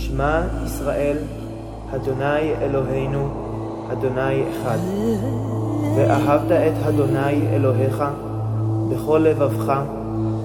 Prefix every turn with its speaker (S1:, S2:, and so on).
S1: שמע ישראל, אדוני אלוהינו, אדוני אחד. ואהבת את אדוני אלוהיך בכל לבבך,